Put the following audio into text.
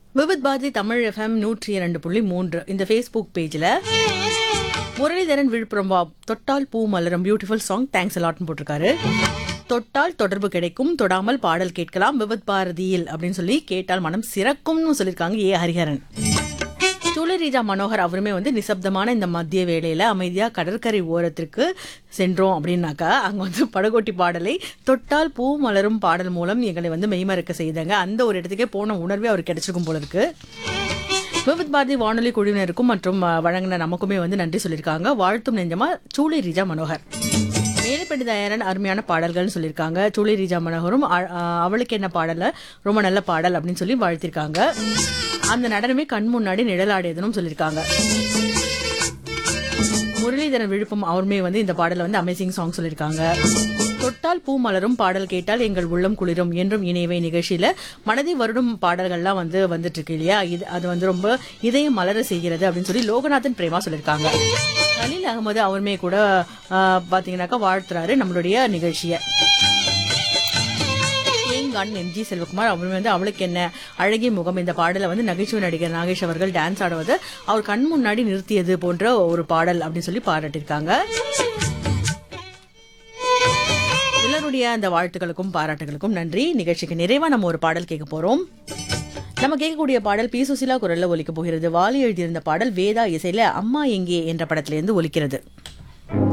Vividh Bharathi Tamil FM 102.3 இந்த Facebook பேஜ்ல முரளிதரன் விழுப்புரம் தொட்டால் பூ மலரும் பியூட்டிஃபுல் சாங் தேங்க்ஸ் அலாட்னு போட்டிருக்காரு. தொட்டால் தொடர்பு கிடைக்கும், தொடாமல் பாடல் கேட்கலாம் விவித் பாரதியில் அப்படின்னு சொல்லி கேட்டால் மனம் சிறக்கும்னு சொல்லியிருக்காங்க ஏ ஹரிஹரன். சூளரீஜா மனோகர் அவருமே நிசப்தமான இந்த மத்திய வேளையில அமைதியா கடற்கரை ஓரத்திற்கு சென்றோம் அப்படின்னாக்கா அங்க படகோட்டி பாடலை தொட்டால் பூ மலரும் பாடல் மூலம் எங்களை மெய்மறக்க செய்தாங்க. அந்த ஒரு இடத்துக்கே போன உணர்வே அவருக்கு கிடைச்சிருக்கும் போல இருக்கு. விவித் பாரதி வானொலி குழுவினருக்கும் மற்றும் வழங்கின நமக்குமே நன்றி சொல்லியிருக்காங்க. வாழ்த்தும் நெஞ்சமா சூளரீஜா மனோகர். மேலப்பெண்டி தயாரன் அருமையான பாடல்கள்னு சொல்லியிருக்காங்க. சூளரீஜா மனோகரும் அவளுக்கு என்ன பாடல ரொம்ப நல்ல பாடல் அப்படின்னு சொல்லி வாழ்த்திருக்காங்க. அந்த நடனமே கண் முன்னாடி நிழலாடியதுன்னு சொல்லியிருக்காங்க. முரளிதரன் விழுப்பும் அவருமே இந்த பாடல அமேசிங் சாங் சொல்லியிருக்காங்க. தொட்டால் பூ மலரும் பாடல் கேட்டால் எங்கள் உள்ளம் குளிரும் என்றும் இணையவை நிகழ்ச்சியில மனதை வருடும் பாடல்கள்லாம் வந்துட்டு இருக்கு இல்லையா, அது ரொம்ப இதயம் மலர செய்கிறது அப்படின்னு சொல்லி லோகநாதன் பிரேமா சொல்லியிருக்காங்க. கலீல் அகமது அவருமே கூட பாத்தீங்கன்னாக்கா வாழ்த்துறாரு நம்மளுடைய நிகழ்ச்சிய. எம்ஜி செல்வகுமார் அவருமே அவளுக்கு என்ன அழகிய முகம் இந்த பாடல நகைச்சுவை நடிகர் நாகேஷ் அவர்கள் டான்ஸ் ஆடுவது அவர் கண் முன்னாடி நிறுத்தியது போன்ற ஒரு பாடல் அப்படின்னு சொல்லி பாராட்டியிருக்காங்க. எல்லாருடைய அந்த வாழ்த்துக்களுக்கும் பாராட்டுகளுக்கும் நன்றி. நிகழ்ச்சிக்கு நிறைவா நம்ம ஒரு பாடல் கேட்க போறோம். நம்ம கேட்கக்கூடிய பாடல் பி சுசிலா குரல்ல ஒலிக்க போகிறது. வாலி எழுதியிருந்த பாடல் வேதா இசையில அம்மா எங்கே என்ற படத்திலிருந்து ஒலிக்கிறது.